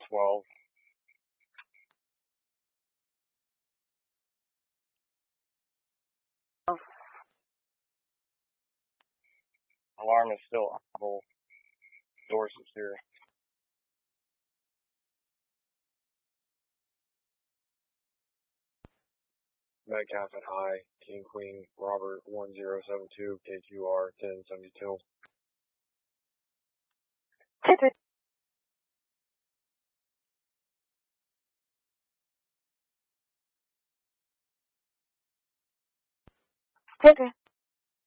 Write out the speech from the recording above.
12. Alarm is still audible. Dorset's here. Metcalf at high. King Queen Robert 1072 KQR 1072. Okay.